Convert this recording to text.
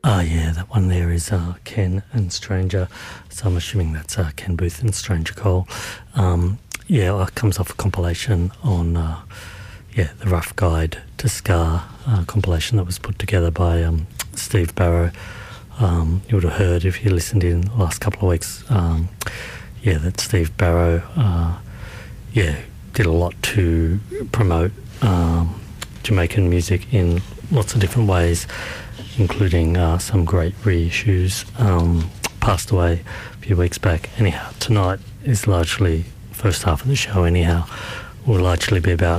Yeah, that one there is Ken and Stranger. So I'm assuming that's Ken Booth and Stranger Cole. It comes off a compilation on the Rough Guide to Ska compilation that was put together by Steve Barrow. You would have heard if you listened in the last couple of weeks, that Steve Barrow, did a lot to promote Jamaican music in lots of different ways, including some great reissues. Passed away a few weeks back. Anyhow, tonight is largely, first half of the show anyhow, will largely be about